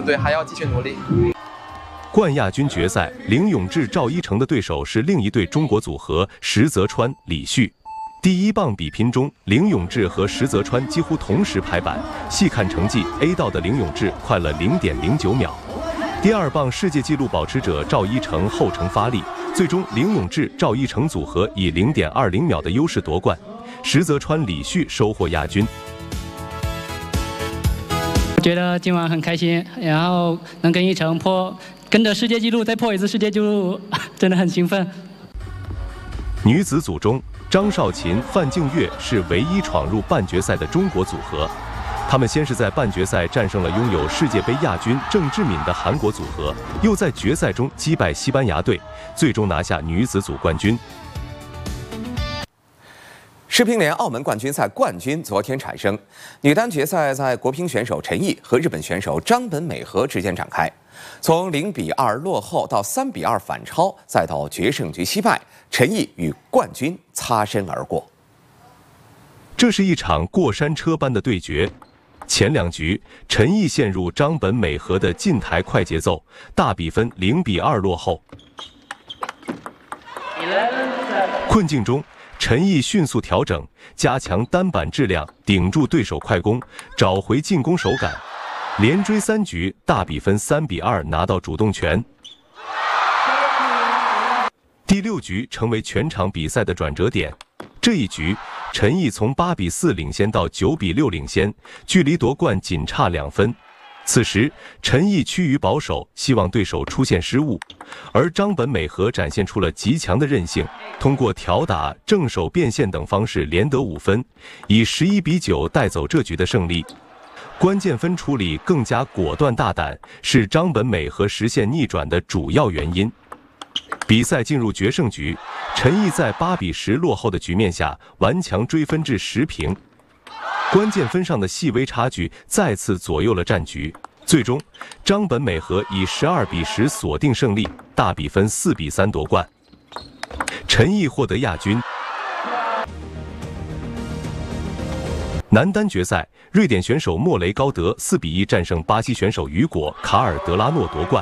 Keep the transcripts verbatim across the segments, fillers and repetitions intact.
对，还要继续努力。 冠亚军决赛，林永志、赵一成的对手是另一对中国组合石泽川、李旭。第一棒比拼中，林永志和石泽川几乎同时拍板，细看成绩 ，A 道的林永志快了 零点零九秒。第二棒世界纪录保持者赵一成后程发力，最终林永志、赵一成组合以 零点二零秒的优势夺冠，石泽川、李旭收获亚军。 我觉得今晚很开心，然后能跟一成破。跟着世界纪录再破一次世界纪录，真的很兴奋。 女子组中，张少琴、范静月是唯一闯入半决赛的中国组合。他们先是在半决赛战胜了拥有世界杯亚军郑智敏的韩国组合，又在决赛中击败西班牙队，最终拿下女子组冠军。 世乒联澳门冠军赛冠军昨天产生，女单决赛在国乒选手陈毅和日本选手张本美和之间展开。从零比二落后到三比二反超，再到决胜局惜败，陈毅与冠军擦身而过。 这是一场过山车般的对决。前两局，陈毅陷入张本美和的近台快节奏，大比分零比二落后。困境中，陈毅迅速调整，加强单板质量，顶住对手快攻，找回进攻手感。连追三局，大比分三比二拿到主动权。第六局成为全场比赛的转折点。这一局，陈毅从八比四领先到九比六领先，距离夺冠仅差两分。此时，陈毅趋于保守，希望对手出现失误，而张本美和展现出了极强的韧性，通过挑打、正手变线等方式连得五分，以十一比九带走这局的胜利。关键分处理更加果断大胆，是张本美和实现逆转的主要原因。比赛进入决胜局，陈毅在八比十落后的局面下顽强追分至十平，关键分上的细微差距再次左右了战局。最终，张本美和以十二比十锁定胜利，大比分四比三夺冠，陈毅获得亚军。男单决赛，瑞典选手莫雷高德四比一战胜巴西选手雨果卡尔德拉诺夺冠。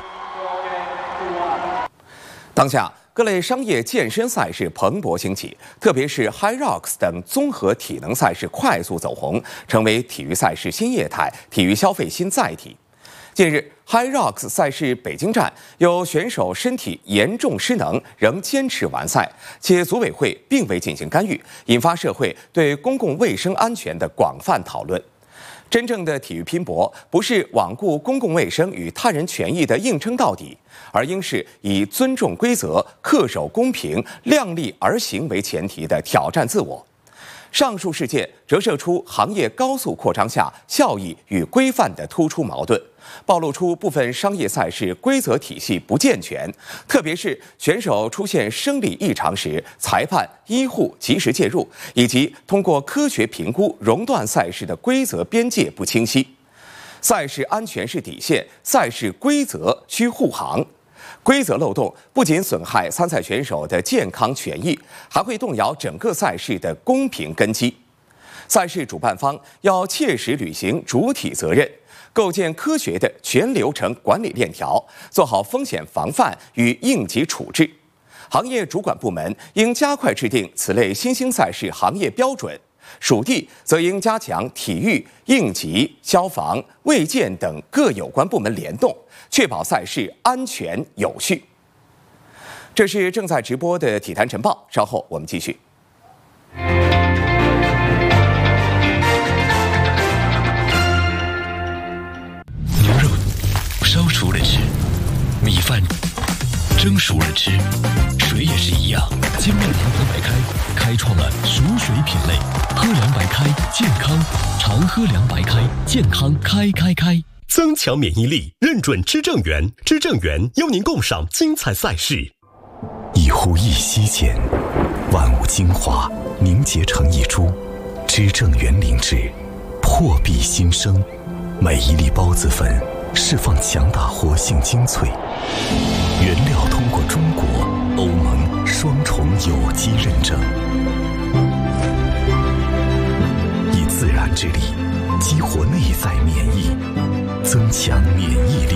当下，各类商业健身赛事蓬勃兴起，特别是 HYROX 等综合体能赛事快速走红，成为体育赛事新业态、体育消费新载体。近日 ，HYROX 赛事北京站有选手身体严重失能，仍坚持完赛，且组委会并未进行干预，引发社会对公共卫生安全的广泛讨论。真正的体育拼搏，不是罔顾公共卫生与他人权益的硬撑到底，而应是以尊重规则、恪守公平、量力而行为前提的挑战自我。上述事件折射出行业高速扩张下效益与规范的突出矛盾，暴露出部分商业赛事规则体系不健全，特别是选手出现生理异常时，裁判、医护及时介入，以及通过科学评估熔断赛事的规则边界不清晰。赛事安全是底线，赛事规则需护航。规则漏洞不仅损害参赛选手的健康权益，还会动摇整个赛事的公平根基。赛事主办方要切实履行主体责任，构建科学的全流程管理链条，做好风险防范与应急处置。行业主管部门应加快制定此类新兴赛事行业标准，属地则应加强体育、应急、消防、卫健等各有关部门联动，确保赛事安全有序。这是正在直播的体坛晨报，稍后我们继续。 牛肉烧熟了吃，米饭蒸熟了吃，水也是一样。金麦堂喝白开开创了熟水品类，喝凉白开健康，常喝凉白开健康开开开。 增强免疫力，认准知正源，知正源邀您共赏精彩赛事。 一呼一吸间，万物精华凝结成一株，知正源灵芝，破壁新生。每一粒孢子粉释放强大活性精粹，原料通过中国、欧盟双重有机认证，以自然之力激活内在免疫，增强免疫力。